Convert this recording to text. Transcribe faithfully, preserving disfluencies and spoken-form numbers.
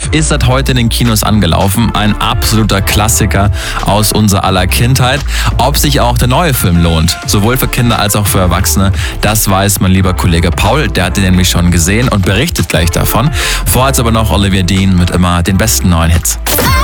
ist seit heute in den Kinos angelaufen. Ein absoluter Klassiker aus unser aller Kindheit. Ob sich auch der neue Film lohnt, sowohl für Kinder als auch für Erwachsene, das weiß mein lieber Kollege Paul. Der hat den nämlich schon gesehen und berichtet gleich davon. Vorher jetzt aber noch Olivia Dean mit immer den besten neuen Hits.